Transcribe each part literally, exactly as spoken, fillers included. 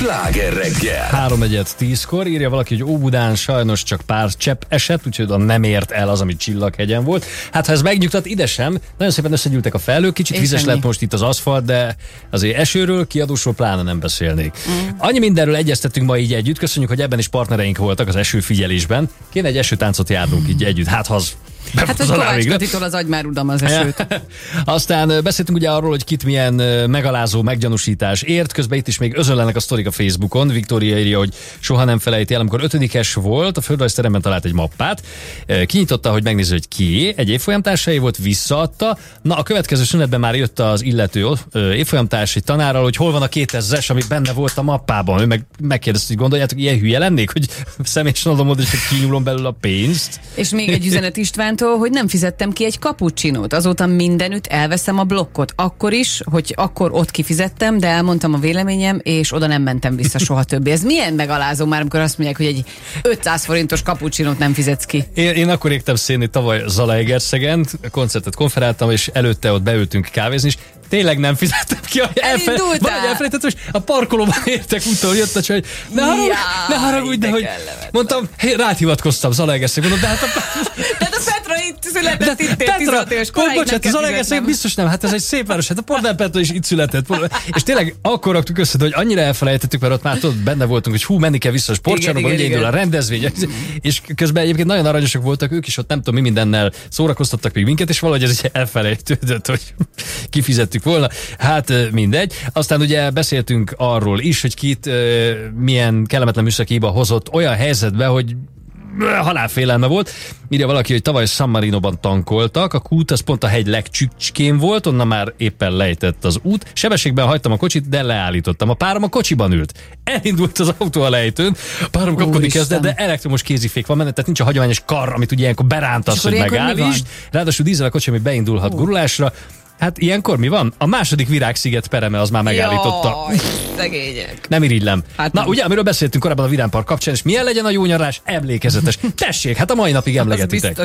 Sláger reggel. Háromnegyed tízkor írja valaki, hogy Óbudán sajnos csak pár csepp esett, úgyhogy oda nem ért el az, ami Csillaghegyen volt. Hát ha ez megnyugtat, ide sem. Nagyon szépen összegyűltek a felhők, kicsit És vizes ennyi. lett most itt az aszfalt, de azért esőről, kiadósról pláne nem beszélnék. Mm. Annyi mindenről egyeztettünk ma így együtt, köszönjük, hogy ebben is partnereink voltak az esőfigyelésben. Kéne egy esőtáncot járnunk így együtt, hát ha az Hát, hogy Kovács Katitól az agymárudam az esőt. Aztán beszéltünk ugye arról, hogy kit milyen megalázó meggyanúsítás ért, közben itt is még özönlenek a sztorik a Facebookon. Viktória írja, hogy soha nem felejti el, amikor ötödikes volt, a földrajzteremben talált egy mappát, kinyitotta, hogy megnézze, hogy ki, egy évfolyamtársai volt, visszaadta. Na, a következő szünetben már jött az illető évfolyamtárs egy tanárral, hogy hol van a kétezres, ami benne volt a mappában. Ő meg megkérdezte, hogy gondoljátok, ilyen hülye lennék, hogy személyesen adom oda, és hogy kinyúlom belőle a pénzt. És még egy üzenet Istvántól, hogy nem fizettem ki egy cappuccinót. Azóta mindenütt elveszem a blokkot. Akkor is, hogy akkor ott kifizettem, de elmondtam a véleményem, és oda nem mentem vissza soha többé. Ez milyen megalázó már, amikor azt mondják, hogy egy ötszáz forintos cappuccinót nem fizetsz ki. Én, én akkor égtem szénni tavaly Zalaegerszegen, koncertet konferáltam, és előtte ott beültünk kávézni, és tényleg nem fizettem ki. Elindultál? Valahogy elfelejtettem, és a parkolóban értek utol, jött a csaj, ne haragudj, ne haragudj, de hogy mondtam, hey, rád hivatkoztam Zalaegerszegen, mondom, de hát a... Tehát a Petra itt született, itt Petra, tizenhat éves koráig, nem bocsánat, kell Zalaegerszeg fizetnem. biztos nem, hát ez egy szép város, hát a Pordán Petra is itt született. És tényleg akkor raktuk össze, hogy annyira elfelejtettük, mert ott már tudod, benne voltunk, hogy hú, menni kell vissza a sportcsarnokba, ugye indul a rendezvény, és közben egyébként nagyon aranyosak voltak ők is, ott nem tudom, mi mindennel szórakoztattak még minket, és valahogy ez így elfelejtődött, hogy kifizettük volna. Hát mindegy. Aztán ugye beszéltünk arról is, hogy kit milyen kellemetlen műszaki hiba hozott olyan helyzetbe, hogy halálfélelme volt. Írja valaki, hogy tavaly San Marinoban tankoltak, a kút az pont a hegy legcsücskén volt, onnan már éppen lejtett az út. Sebességben hagytam a kocsit, de leállítottam. A párom a kocsiban ült. Elindult az autó a lejtőn, a párom kapkodni kezdett, de elektromos kézifék van benne, tehát nincs a hagyományos kar, amit ugye ilyenkor berántasz, hogy megállítsd. Ráadásul dízel a kocsi, ami beindulhat uh. gurulásra. Hát ilyenkor mi van? A második Virágsziget pereme az már megállította. Jaj, szegények. Nem irigylem. Hát Na, nem. ugye, amiről beszéltünk korábban a Virámpark kapcsán, és milyen legyen a jó nyaralás? Emlékezetes. Tessék, hát a mai napig emlegetitek.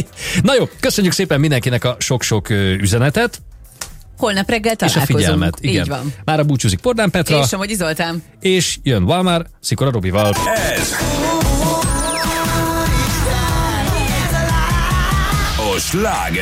Na jó, köszönjük szépen mindenkinek a sok-sok ö, üzenetet. Holnap reggel És a találkozunk. figyelmet. Igen. Így van. Már a búcsúzik Pordán Petra. És Somogyi Zoltán. És jön Valmár, Szikora Robival. Ez a Sláger